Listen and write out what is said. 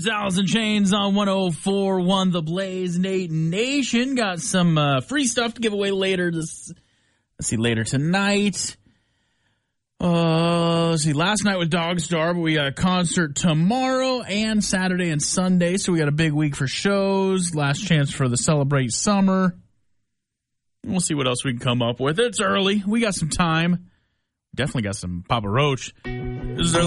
It's Alice in Chains on 104.1 The Blaze. Nate Nation got some free stuff to give away later later tonight. Last night with Dog Star, but we got a concert tomorrow and Saturday and Sunday, so we got a big week for shows. Last chance for the Celebrate Summer. We'll see what else we can come up with. It's early. We got some time. Definitely got some Papa Roach. This is